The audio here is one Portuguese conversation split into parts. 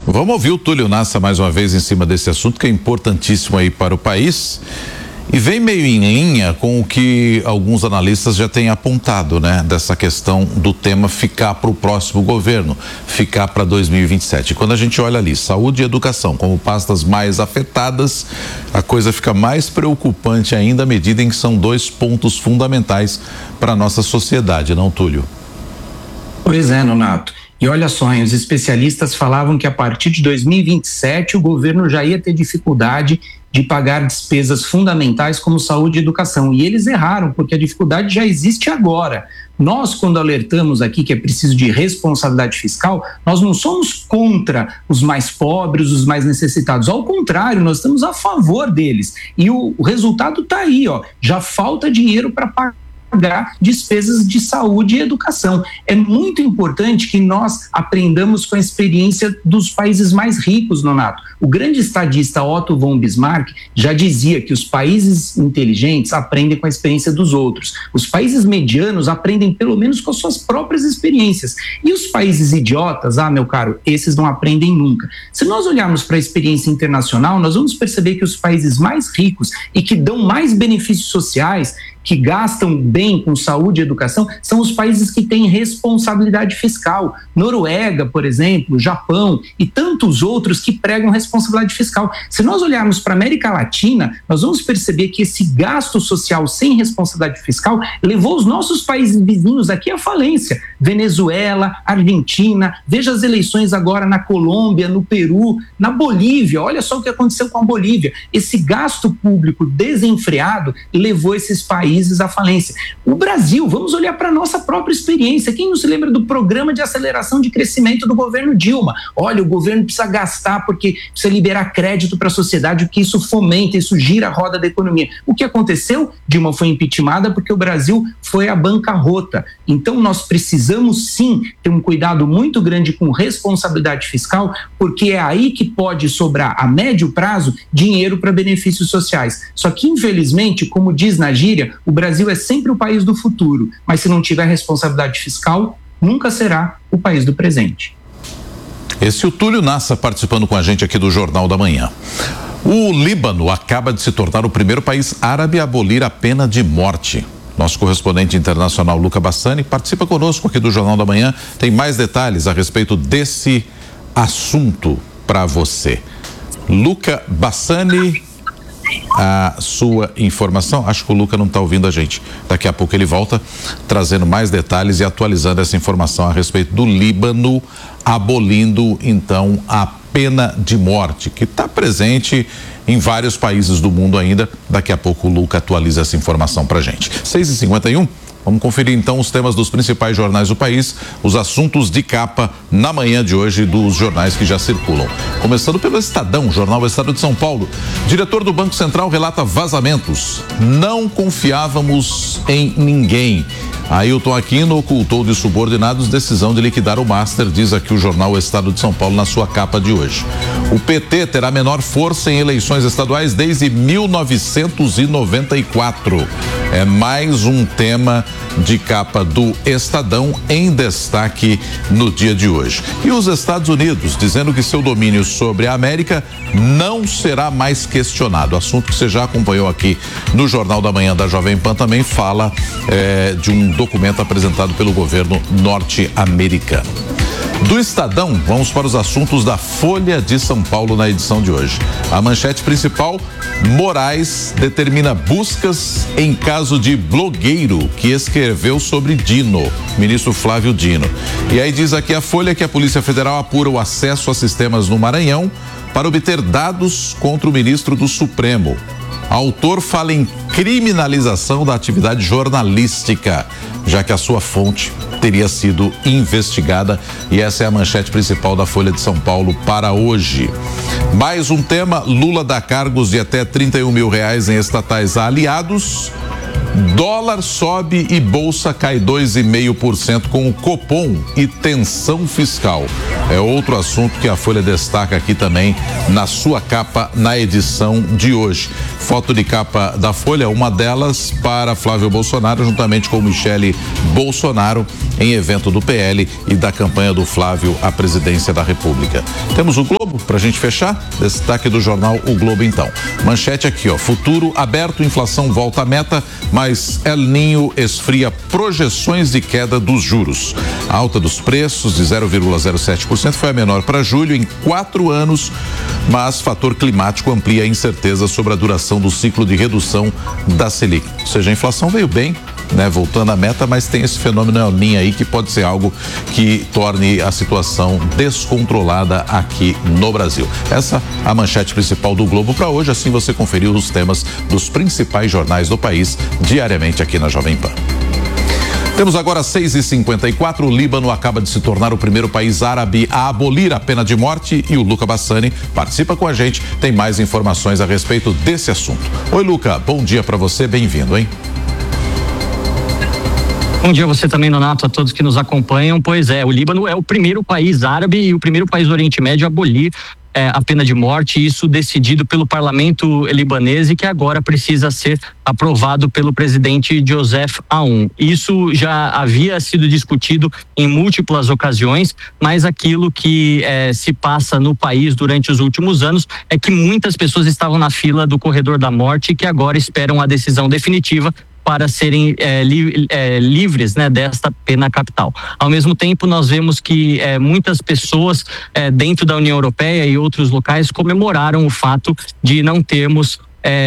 Vamos ouvir o Túlio Nassa mais uma vez em cima desse assunto que é importantíssimo aí para o país e vem meio em linha com o que alguns analistas já têm apontado, né? Dessa questão do tema ficar para o próximo governo, ficar para 2027. E quando a gente olha ali, saúde e educação como pastas mais afetadas, a coisa fica mais preocupante ainda à medida em que são dois pontos fundamentais para a nossa sociedade, não, Túlio? Pois é, Nonato. E olha só, os especialistas falavam que a partir de 2027 o governo já ia ter dificuldade de pagar despesas fundamentais como saúde e educação. E eles erraram, porque a dificuldade já existe agora. Nós, quando alertamos aqui que é preciso de responsabilidade fiscal, nós não somos contra os mais pobres, os mais necessitados. Ao contrário, nós estamos a favor deles. E o resultado está aí, ó. Já falta dinheiro para pagar despesas de saúde e educação. É muito importante que nós aprendamos com a experiência dos países mais ricos, Nonato. O grande estadista Otto von Bismarck já dizia que os países inteligentes aprendem com a experiência dos outros. Os países medianos aprendem pelo menos com as suas próprias experiências. E os países idiotas, meu caro, esses não aprendem nunca. Se nós olharmos para a experiência internacional, nós vamos perceber que os países mais ricos e que dão mais benefícios sociais, que gastam bem com saúde e educação, são os países que têm responsabilidade fiscal. Noruega, por exemplo, Japão e tantos outros que pregam responsabilidade fiscal. Se nós olharmos para a América Latina, nós vamos perceber que esse gasto social sem responsabilidade fiscal levou os nossos países vizinhos aqui à falência. Venezuela, Argentina, veja as eleições agora na Colômbia, no Peru, na Bolívia. Olha só o que aconteceu com a Bolívia. Esse gasto público desenfreado levou esses países à falência. O Brasil, vamos olhar para a nossa própria experiência. Quem não se lembra do programa de aceleração de crescimento do governo Dilma? Olha, o governo precisa gastar porque precisa liberar crédito para a sociedade, porque isso fomenta, isso gira a roda da economia. O que aconteceu? Dilma foi impeachmentada porque o Brasil foi à bancarrota. Então, nós precisamos sim ter um cuidado muito grande com responsabilidade fiscal, porque é aí que pode sobrar, a médio prazo, dinheiro para benefícios sociais. Só que, infelizmente, como diz na gíria, o Brasil é sempre o país do futuro, mas se não tiver responsabilidade fiscal, nunca será o país do presente. Esse é o Túlio Nassa participando com a gente aqui do Jornal da Manhã. O Líbano acaba de se tornar o primeiro país árabe a abolir a pena de morte. Nosso correspondente internacional, Luca Bassani, participa conosco aqui do Jornal da Manhã. Tem mais detalhes a respeito desse assunto para você. Luca Bassani, a sua informação. Acho que o Luca não está ouvindo a gente. Daqui a pouco ele volta trazendo mais detalhes e atualizando essa informação a respeito do Líbano abolindo então a pena de morte, que está presente em vários países do mundo ainda. Daqui a pouco o Luca atualiza essa informação para a gente. 6h51. Vamos conferir então os temas dos principais jornais do país, os assuntos de capa na manhã de hoje dos jornais que já circulam. Começando pelo Estadão, jornal Estado de São Paulo. Diretor do Banco Central relata vazamentos. Não confiávamos em ninguém. Ailton Aquino ocultou de subordinados decisão de liquidar o Master, diz aqui o jornal Estado de São Paulo na sua capa de hoje. O PT terá menor força em eleições estaduais desde 1994. É mais um tema de capa do Estadão em destaque no dia de hoje. E os Estados Unidos dizendo que seu domínio sobre a América não será mais questionado. Assunto que você já acompanhou aqui no Jornal da Manhã da Jovem Pan, também fala de um documento apresentado pelo governo norte-americano. Do Estadão, vamos para os assuntos da Folha de São Paulo na edição de hoje. A manchete principal: Moraes determina buscas em caso de blogueiro que escreveu sobre Dino, ministro Flávio Dino. E aí diz aqui a Folha que a Polícia Federal apura o acesso a sistemas no Maranhão para obter dados contra o ministro do Supremo. Autor fala em criminalização da atividade jornalística, já que a sua fonte teria sido investigada, e essa é a manchete principal da Folha de São Paulo para hoje. Mais um tema: Lula dá cargos de até R$31 mil em estatais a aliados. Dólar sobe e bolsa cai 2,5% com o Copom e tensão fiscal. É outro assunto que a Folha destaca aqui também na sua capa na edição de hoje. Foto de capa da Folha, uma delas para Flávio Bolsonaro, juntamente com Michele Bolsonaro, em evento do PL e da campanha do Flávio à presidência da República. Temos o Globo para a gente fechar? Destaque do jornal O Globo, então. Manchete aqui, ó. Futuro aberto, inflação volta à meta, mas El Niño esfria projeções de queda dos juros. A alta dos preços de 0,07% foi a menor para julho em 4 anos, mas fator climático amplia a incerteza sobre a duração do ciclo de redução da Selic. Ou seja, a inflação veio bem, né, voltando à meta, mas tem esse fenômeno El Niño aí que pode ser algo que torne a situação descontrolada aqui no Brasil. Essa a manchete principal do Globo para hoje, assim você conferiu os temas dos principais jornais do país diariamente aqui na Jovem Pan. Temos agora 6h54, o Líbano acaba de se tornar o primeiro país árabe a abolir a pena de morte e o Luca Bassani participa com a gente, tem mais informações a respeito desse assunto. Oi, Luca, bom dia para você, bem-vindo, hein? Bom dia a você também, Nonato, a todos que nos acompanham. Pois é, o Líbano é o primeiro país árabe e o primeiro país do Oriente Médio a abolir a pena de morte, isso decidido pelo parlamento libanês e que agora precisa ser aprovado pelo presidente Joseph Aoun. Isso já havia sido discutido em múltiplas ocasiões, mas aquilo que se passa no país durante os últimos anos é que muitas pessoas estavam na fila do corredor da morte e que agora esperam a decisão definitiva para serem livres, né, desta pena capital. Ao mesmo tempo, nós vemos que muitas pessoas dentro da União Europeia e outros locais comemoraram o fato de não termos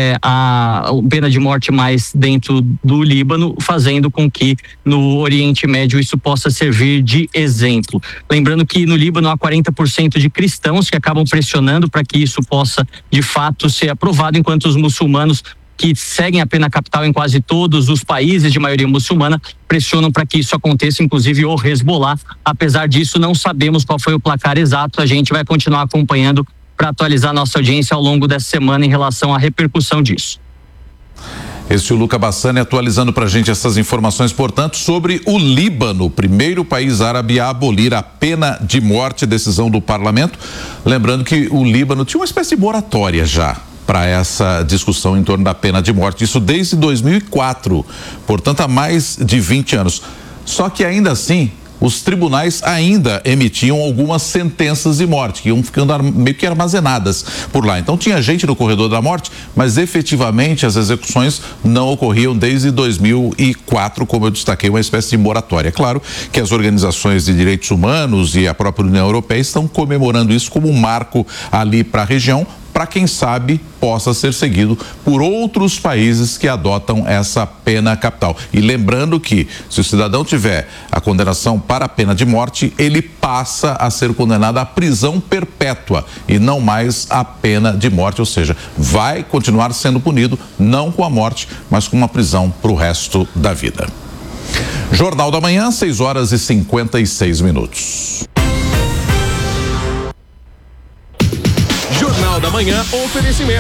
a pena de morte mais dentro do Líbano, fazendo com que no Oriente Médio isso possa servir de exemplo. Lembrando que no Líbano há 40% de cristãos que acabam pressionando para que isso possa de fato ser aprovado, enquanto os muçulmanos que seguem a pena capital em quase todos os países de maioria muçulmana pressionam para que isso aconteça, inclusive o Hezbollah. Apesar disso, não sabemos qual foi o placar exato. A gente vai continuar acompanhando para atualizar nossa audiência ao longo dessa semana em relação à repercussão disso. Este é o Luca Bassani atualizando para a gente essas informações, portanto, sobre o Líbano, primeiro país árabe a abolir a pena de morte, decisão do parlamento. Lembrando que o Líbano tinha uma espécie de moratória já para essa discussão em torno da pena de morte, isso desde 2004, portanto há mais de 20 anos. Só que ainda assim, os tribunais ainda emitiam algumas sentenças de morte, que iam ficando meio que armazenadas por lá. Então tinha gente no corredor da morte, mas efetivamente as execuções não ocorriam desde 2004, como eu destaquei, uma espécie de moratória. É claro que as organizações de direitos humanos e a própria União Europeia estão comemorando isso como um marco ali para a região, para quem sabe possa ser seguido por outros países que adotam essa pena capital. E lembrando que se o cidadão tiver a condenação para a pena de morte, ele passa a ser condenado à prisão perpétua e não mais à pena de morte, ou seja, vai continuar sendo punido não com a morte, mas com uma prisão para o resto da vida. Jornal da Manhã, 6h56. Jornal da Manhã, oferecimento.